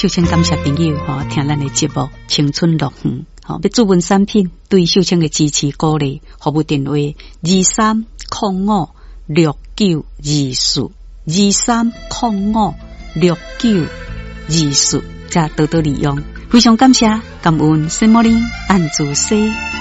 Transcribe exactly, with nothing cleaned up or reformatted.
首先感谢朋友吼，听咱的节目《青春乐园》吼，要注文产品对秀清的支持鼓励，服务电话二三零五六九二四二三零五六九二四，再多多利用。非常感谢，感恩圣莫林安主西。